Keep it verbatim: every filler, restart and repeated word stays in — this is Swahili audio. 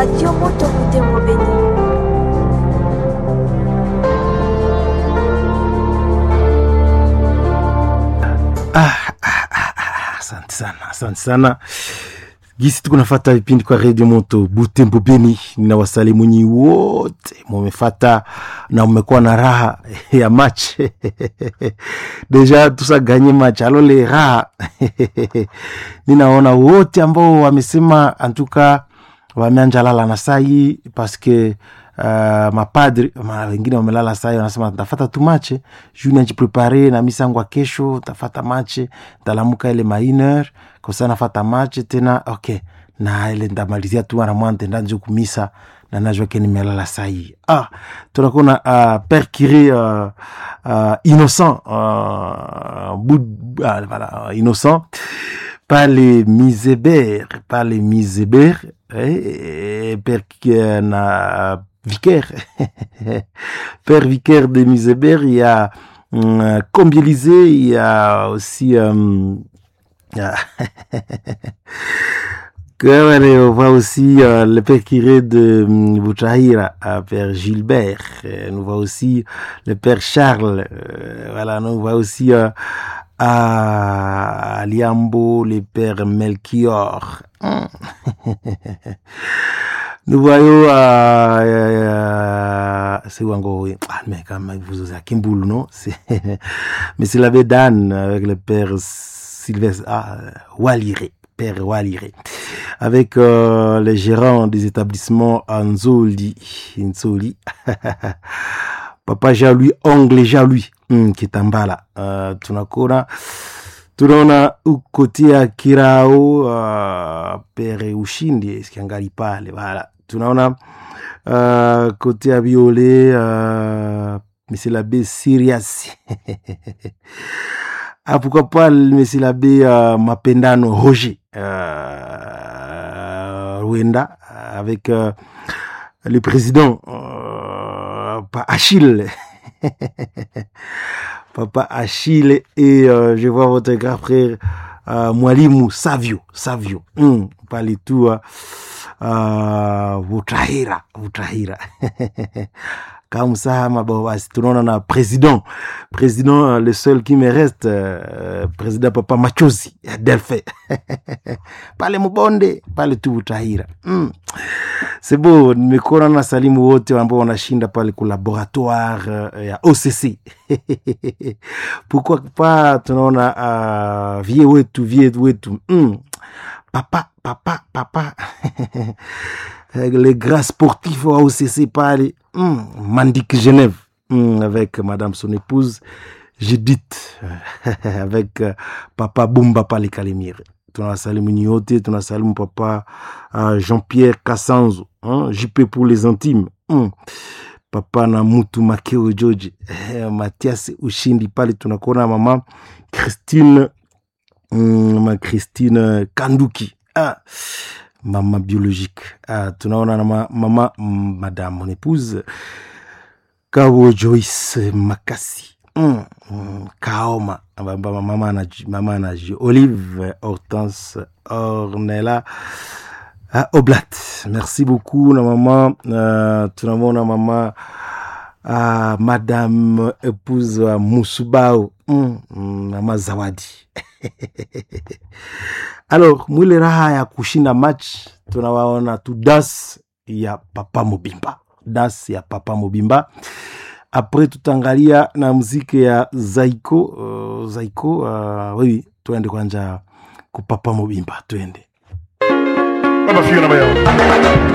Radio Moto Butembo Beni. Ah, ah, ah, ah, asante sana, asante sana. Gisi tukunafata vipindi kwa Radio Moto Butembo Beni. Ninawasalimu nyi wote mumefata na mmekuwa na raha ya match. Deja tusa gagné match alole raha. Ninaona wote ambao wamesema antuka wameanja lala na sai parce que uh, mapadri ma wengine wamelala sai wanasema tafata tu match juu nje prepare na misangwa kesho tafata match talamuka ile ma une heure kwa sana fata match tena okay na ile ndamalizia tu mara mwante ndanzo kumisa na najua ke nimelala sai. Ah tunakona uh, Père Curé uh, uh, innocent uh, boud, uh, voilà innocent pas les misébères pas les misébères eh, Père euh, na vicaire Père vicaire de Misébert, il y a euh, Combilisé, il y a aussi euh, on voit aussi euh, le Père Curé de Boutahira, euh, Père Gilbert, euh, nous voit aussi le Père Charles, euh, voilà, nous voit aussi euh, à Liambo, le Père Melchior. Nous voyons euh, euh, c'est Wango, ah mais quand même vous avez Kimboul, non, c'est mais c'est la Bédane avec le Père Sylvestre ah, Waliré, Père Waliré, avec euh, les gérants des établissements Nzoli, Nzoli. Papa Jalui, ongle Jalui, mm, Kitambala, uh, tunakona tunaona ukoti ya Kirao uh, Pere Ushindi eskiangali pale voilà tunaona uh, koti ya Biolé uh, Monsieur l'abbé Sirias ah pourquoi pas Monsieur l'abbé uh, Mapendano Roger uh, Rwanda avec uh, le président uh, pas Achille Papa Achille et euh, je vois votre grand frère euh, Mwalimu Savio Savio mm, parle tout euh, euh, Vutahira Vutahira comme ça ma basi tunaona na président président euh, le seul qui me reste euh, président Papa Machozi Delphi pale Mubonde pale tu Vutahira mm. C'est beau, nimekona na salimu wote ambao wanashinda pale ku laboratoire uh, ya O C C. Pourquoi pas tunaona uh, vie wetu vie wetu mm. papa papa papa les grands sportifs au O C C pale mm. Mandik Genève mm. avec madame son épouse Judith avec uh, papa Bumba pale Kalimire. Tunasalimu nyote, tunasalimu papa uh, Jean-Pierre Kassanzo, hein, J P pour les intimes. Mm. Papa na Mutu Makeo George, eh, Mathias Ushindi pale tunakona mama Christine mm, ma Christine Kanduki. Ah, mama biologique. Ah, tunaona na ma, mama mm, madame mon épouse Kawo Joyce Makasi. Mm, mm, Kaoma mama na mama na Olive Hortense Ornella ah, Oblat. Merci beaucoup na maman euh, tunamona mama ah, madame épouse uh, Musubao mm, mm, mama Zawadi. Alors mwile raha ya kushinda match tunawaona tu das ya Papa Mobimba das ya Papa Mobimba. Après tutangalia na muziki ya Zaiko uh, Zaiko uh, oui tuende kwanja ku Papa Mobimba tuende. Baba fio na bayo.